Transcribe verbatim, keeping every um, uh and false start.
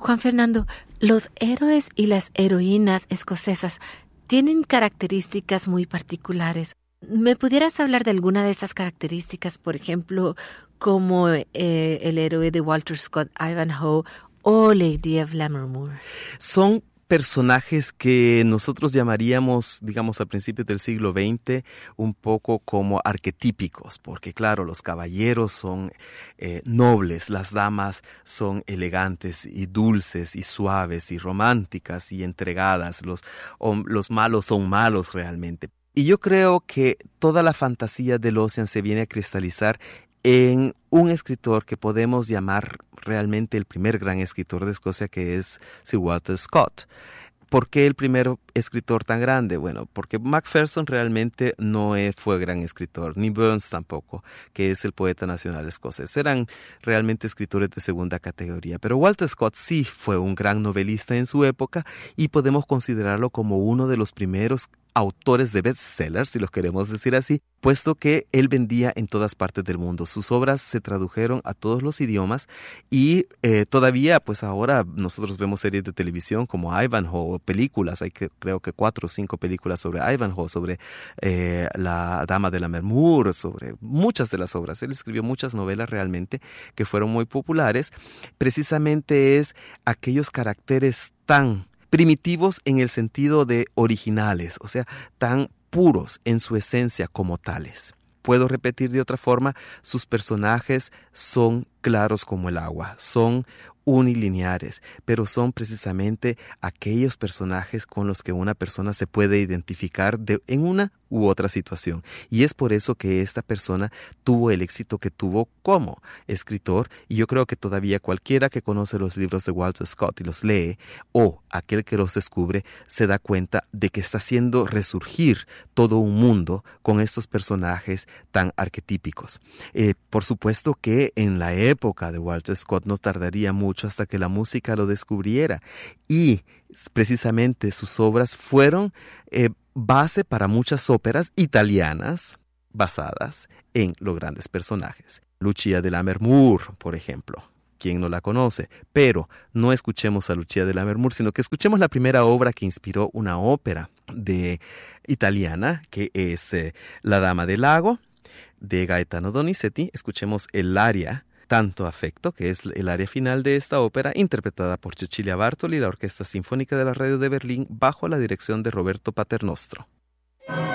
Juan Fernando, los héroes y las heroínas escocesas tienen características muy particulares. ¿Me pudieras hablar de alguna de esas características, por ejemplo, como eh, el héroe de Walter Scott, Ivanhoe, o Lady of Lammermoor? Son personajes que nosotros llamaríamos, digamos, a principios del siglo veinte, un poco como arquetípicos, porque claro, los caballeros son eh, nobles, las damas son elegantes y dulces y suaves y románticas y entregadas, los, o, los malos son malos realmente. Y yo creo que toda la fantasía del Ossian se viene a cristalizar en un escritor que podemos llamar realmente el primer gran escritor de Escocia, que es Sir Walter Scott. ¿Por qué el primer escritor tan grande? Bueno, porque Macpherson realmente no fue gran escritor, ni Burns tampoco, que es el poeta nacional escocés. Eran realmente escritores de segunda categoría. Pero Walter Scott sí fue un gran novelista en su época y podemos considerarlo como uno de los primeros autores de bestsellers, si los queremos decir así, puesto que él vendía en todas partes del mundo. Sus obras se tradujeron a todos los idiomas y eh, todavía, pues ahora nosotros vemos series de televisión como Ivanhoe, películas, hay que, creo que cuatro o cinco películas sobre Ivanhoe, sobre eh, la Dama de Lammermoor, sobre muchas de las obras. Él escribió muchas novelas realmente que fueron muy populares. Precisamente es aquellos caracteres tan primitivos en el sentido de originales, o sea, tan puros en su esencia como tales. Puedo repetir de otra forma, sus personajes son claros como el agua, son unilineares, pero son precisamente aquellos personajes con los que una persona se puede identificar de, en una u otra situación. Y es por eso que esta persona tuvo el éxito que tuvo como escritor, y yo creo que todavía cualquiera que conoce los libros de Walter Scott y los lee, o aquel que los descubre, se da cuenta de que está haciendo resurgir todo un mundo con estos personajes tan arquetípicos. Eh, por supuesto que en la época de Walter Scott no tardaría mucho hasta que la música lo descubriera, y precisamente sus obras fueron eh, base para muchas óperas italianas basadas en los grandes personajes. Lucia de Lammermoor, por ejemplo. ¿Quién no la conoce? Pero no escuchemos a Lucia de Lammermoor, sino que escuchemos la primera obra que inspiró una ópera de italiana, que es eh, La Dama del Lago, de Gaetano Donizetti. Escuchemos el aria Tanto Afecto, que es el aria final de esta ópera, interpretada por Cecilia Bartoli y la Orquesta Sinfónica de la Radio de Berlín bajo la dirección de Roberto Paternostro.